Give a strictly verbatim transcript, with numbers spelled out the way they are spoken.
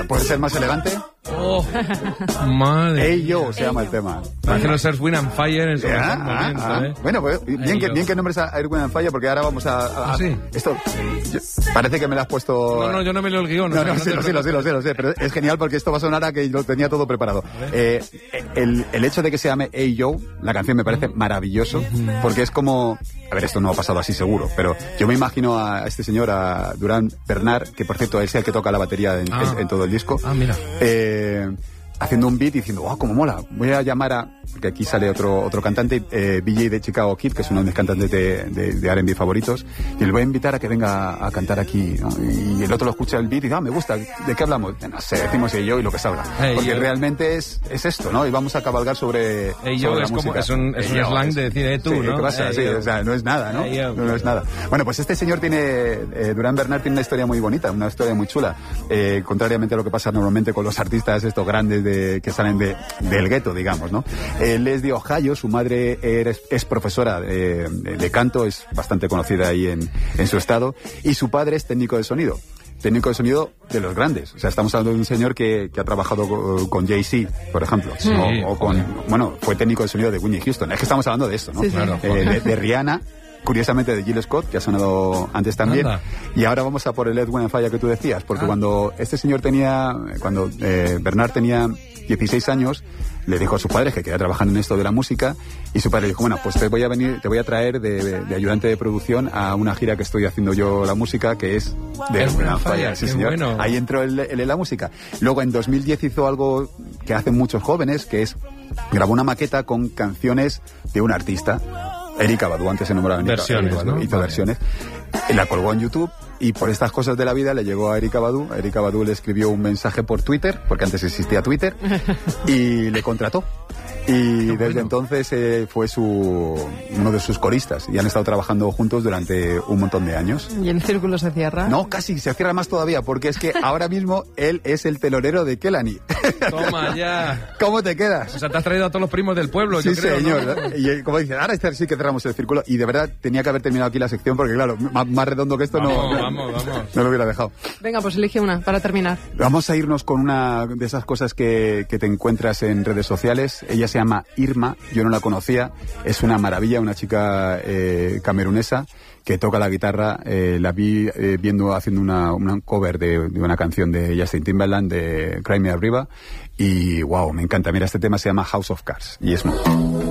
¿Puede ser más elegante? Oh, madre. Hey Yo se llama el tema. Parece los Earth, Wind and Fire en su Ah, mejor ah, momento, ah. ¿eh? Bueno, pues bien Hey que, Yo. bien que nombres a Air, Wind and Fire, porque ahora vamos a... a- ¿Ah, sí? Esto, yo- parece que me lo has puesto... No, no, yo no me leo el guión. No, o sea, no, que sí, te lo sé, lo sé, lo sé, lo sé, pero es genial porque esto va a sonar a que lo tenía todo preparado. Eh, el, el hecho de que se llame Hey Yo, la canción me parece maravilloso, porque es como... A ver, esto no ha pasado así seguro, pero yo me imagino a este señor, a Durán Bernard, que por cierto es el que toca la batería en, Ah. en- en todo el disco. Ah, mira. Eh, haciendo un beat y diciendo, wow, cómo mola, voy a llamar a... Porque aquí sale otro otro cantante, eh, B J de Chicago Kid, que es uno de mis cantantes de, de, de R and B favoritos, y le voy a invitar a que venga a cantar aquí, ¿no? Y el otro lo escucha el beat y dice, ah, me gusta, ¿de qué hablamos? No sé, decimos Hey Yo y lo que salga. Hey Porque Yo. realmente es, es esto, ¿no? Y vamos a cabalgar sobre, Hey Yo sobre la es como- música. es un- es Hey un Yo, slang es- de decir, eh, tú, sí, ¿no? ¿qué pasa? Hey Sí, Yo. o sea, no es nada, ¿no? Hey Yo. No, no es nada. Bueno, pues este señor tiene, eh, Durán Bernard tiene una historia muy bonita, una historia muy chula, eh, contrariamente a lo que pasa normalmente con los artistas estos grandes de, que salen de, del gueto, digamos, ¿no? Él es de Ohio, su madre es, es profesora de, de- de canto, es bastante conocida ahí en, en su estado, y su padre es técnico de sonido. Técnico de sonido de los grandes. O sea, estamos hablando de un señor que, que ha trabajado con, con Jay-Z, por ejemplo. Sí, o, o con, joder. bueno, fue técnico de sonido de Whitney Houston. Es que estamos hablando de esto, ¿no? Sí, sí. Claro, Eh, joder. de, de Rihanna, curiosamente de Jill Scott, que ha sonado antes también. Anda. Y ahora vamos a por el Earth, Wind and Fire que tú decías, porque Ah. cuando este señor tenía, cuando eh, Bernard tenía dieciséis años, le dijo a sus padres que quería trabajar en esto de la música, y su padre dijo, bueno, pues te voy a venir, te voy a traer de, de- de ayudante de producción a una gira que estoy haciendo yo la música, que es de Earth, Wind and Fire. Sí, qué señor. bueno. Ahí entró él él en la música. Luego en dos mil diez hizo algo que hacen muchos jóvenes, que es grabó una maqueta con canciones de un artista. Erykah Badu, antes se nombraba Erykah Versiones, Badu, ¿no? hizo Vale. versiones. Y la colgó en YouTube, y por estas cosas de la vida le llegó a Erykah Badu. Erykah Badu le escribió un mensaje por Twitter, porque antes existía Twitter, y le contrató. Y desde bueno. entonces eh, fue su uno de sus coristas, y han estado trabajando juntos durante un montón de años. Y el círculo se cierra. No, casi, se cierra más todavía, porque es que ahora mismo él es el telonero de Kelani. Toma ya. ¿Cómo te quedas? O sea, te has traído a todos los primos del pueblo, Sí, yo creo, señor. ¿no? ¿no? Y eh, como dicen, ahora este sí que cerramos el círculo. Y de verdad tenía que haber terminado aquí la sección, porque claro, más, más redondo que esto Vamos, no, vamos, vamos. no lo hubiera dejado. Venga, pues elige una para terminar. Vamos a irnos con una de esas cosas que, que te encuentras en redes sociales. Ella se llama Irma, yo no la conocía. Es una maravilla, una chica eh, camerunesa que toca la guitarra. Eh, la vi eh, viendo, haciendo una, una cover de, de una canción de Justin Timberland, de Cry Me a River. Y wow, me encanta. Mira, este tema se llama House of Cards. Y es muy...